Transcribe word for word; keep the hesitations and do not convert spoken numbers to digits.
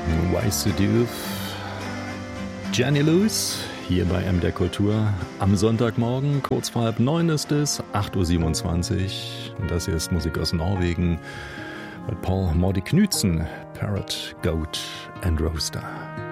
Why Seduce? Jenny Lewis, hier bei M D R Kultur. Am Sonntagmorgen, kurz vor halb neun ist es, acht Uhr siebenundzwanzig. Und das hier ist Musik aus Norwegen mit Paul Mordy Knudsen, Parrot, Goat and Roaster.